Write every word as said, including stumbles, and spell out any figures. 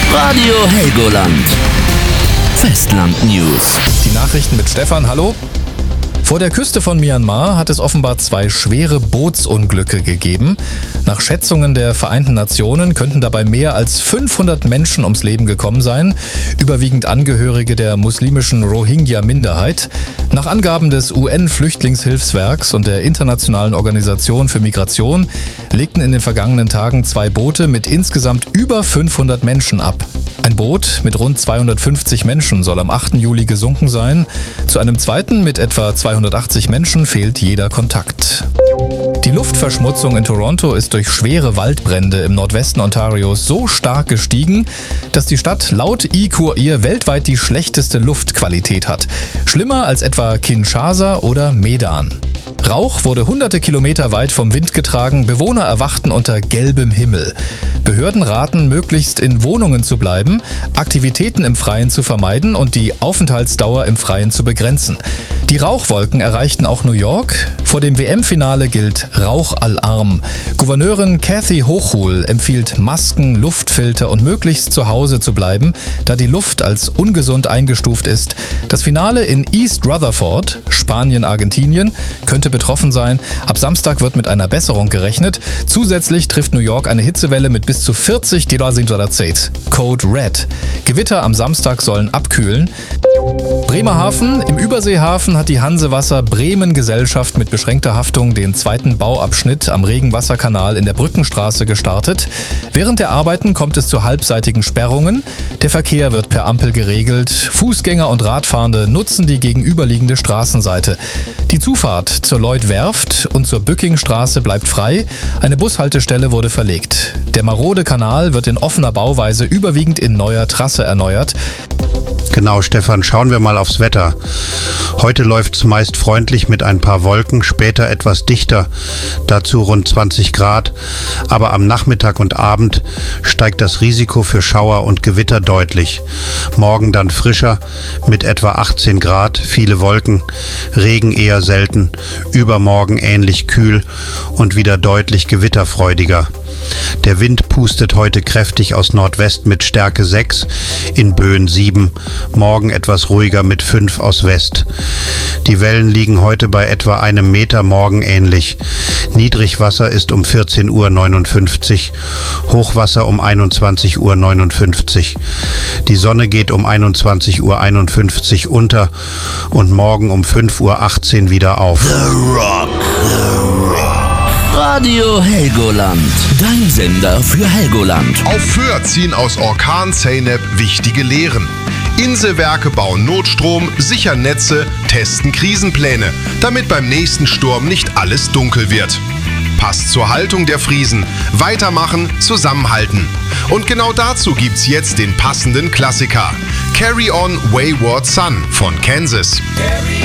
Radio Helgoland. Festland News. Die Nachrichten mit Stefan, hallo. Vor der Küste von Myanmar hat es offenbar zwei schwere Bootsunglücke gegeben. Nach Schätzungen der Vereinten Nationen könnten dabei mehr als fünfhundert Menschen ums Leben gekommen sein, überwiegend Angehörige der muslimischen Rohingya-Minderheit. Nach Angaben des U N-Flüchtlingshilfswerks und der Internationalen Organisation für Migration legten in den vergangenen Tagen zwei Boote mit insgesamt über fünfhundert Menschen ab. Ein Boot mit rund zweihundertfünfzig Menschen soll am achten Juli gesunken sein. Zu einem zweiten mit etwa zweihundertachtzig Menschen fehlt jeder Kontakt. Die Luftverschmutzung in Toronto ist durch schwere Waldbrände im Nordwesten Ontarios so stark gestiegen, dass die Stadt laut eCourier weltweit die schlechteste Luftqualität hat. Schlimmer als etwa Kinshasa oder Medan. Rauch wurde hunderte Kilometer weit vom Wind getragen, Bewohner erwachten unter gelbem Himmel. Behörden raten, möglichst in Wohnungen zu bleiben, Aktivitäten im Freien zu vermeiden und die Aufenthaltsdauer im Freien zu begrenzen. Die Rauchwolken erreichten auch New York. Vor dem W M-Finale gilt Rauchalarm. Gouverneurin Kathy Hochul empfiehlt Masken, Luftfilter und möglichst zu Hause zu bleiben, da die Luft als ungesund eingestuft ist. Das Finale in East Rutherford, Spanien, Argentinien, könnte betroffen sein. Ab Samstag wird mit einer Besserung gerechnet. Zusätzlich trifft New York eine Hitzewelle mit bis zu vierzig Code Red. Gewitter am Samstag sollen abkühlen. Bremerhaven. Im Überseehafen hat die Hansewasser Bremen Gesellschaft mit beschränkter Haftung den zweiten Bauabschnitt am Regenwasserkanal in der Brückenstraße gestartet. Während der Arbeiten kommt es zu halbseitigen Sperrungen. Der Verkehr wird per Ampel geregelt. Fußgänger und Radfahrende nutzen die gegenüberliegende Straßenseite. Die Zufahrt zur Lloyd-Werft und zur Bückingstraße bleibt frei. Eine Bushaltestelle wurde verlegt. Der marode Kanal wird in offener Bauweise überwiegend in neuer Trasse erneuert. Genau, Stefan, schauen wir mal aufs Wetter. Heute läuft es meist freundlich mit ein paar Wolken, später etwas dichter, dazu rund zwanzig Grad. Aber am Nachmittag und Abend steigt das Risiko für Schauer und Gewitter deutlich. Morgen dann frischer mit etwa achtzehn Grad, viele Wolken, Regen eher selten, übermorgen ähnlich kühl und wieder deutlich gewitterfreudiger. Der Wind pustet heute kräftig aus Nordwest mit Stärke sechs, in Böen sieben, morgen etwas ruhiger mit fünf aus West. Die Wellen liegen heute bei etwa einem Meter, morgen ähnlich. Niedrigwasser ist um vierzehn Uhr neunundfünfzig, Hochwasser um einundzwanzig Uhr neunundfünfzig. Die Sonne geht um einundzwanzig Uhr einundfünfzig unter und morgen um fünf Uhr achtzehn wieder auf. The Rock. The Rock. Radio Helgoland. Dein Sender für Helgoland. Auf Föhr ziehen aus Orkan Zeynep wichtige Lehren. Inselwerke bauen Notstrom, sichern Netze, testen Krisenpläne, damit beim nächsten Sturm nicht alles dunkel wird. Passt zur Haltung der Friesen. Weitermachen, zusammenhalten. Und genau dazu gibt's jetzt den passenden Klassiker. Carry On Wayward Son von Kansas.